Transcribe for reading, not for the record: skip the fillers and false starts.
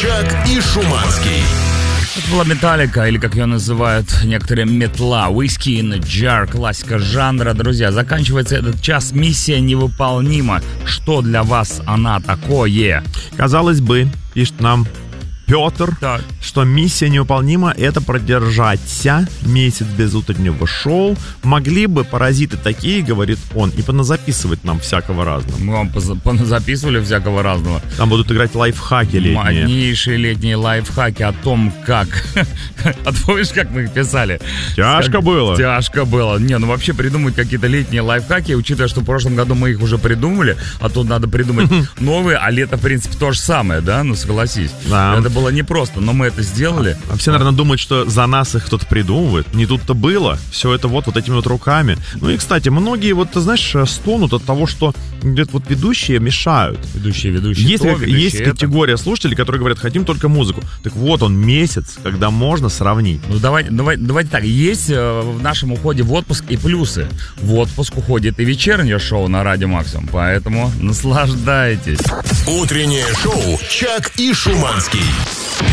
Чак и Шуманский. Это была Металлика, или как ее называют некоторые, метла, Whiskey in a Jar, классика жанра. Друзья, заканчивается этот час, миссия невыполнима. Что для вас она такое? Казалось бы, пишет нам Петр, Так. что миссия невыполнима — это продержаться месяц без утреннего шоу. Могли бы паразиты такие, говорит он, и поназаписывать нам всякого разного. Мы вам записывали всякого разного. Там будут играть лайфхаки летние. Моднейшие летние лайфхаки о том, как... А помнишь, как мы их писали? Тяжко было. Тяжко было. Не, ну вообще придумать какие-то летние лайфхаки, учитывая, что в прошлом году мы их уже придумали, а тут надо придумать новые, а лето, в принципе, то же самое, да? Ну, согласись. Да. Это было непросто, но мы это сделали. А все, наверное, думают, что за нас их кто-то придумывает. Не тут-то было. Все это вот этими вот руками. Ну и, кстати, многие, вот, ты знаешь, стонут от того, что где-то вот ведущие мешают. Ведущие. Есть категория слушателей, которые говорят, хотим только музыку. Так вот он, месяц, когда можно сравнить. Ну давайте так. Есть в нашем уходе в отпуск и плюсы. В отпуск уходит и вечернее шоу на Радио Максимум, поэтому наслаждайтесь. Утреннее шоу «Чак и Шуманский».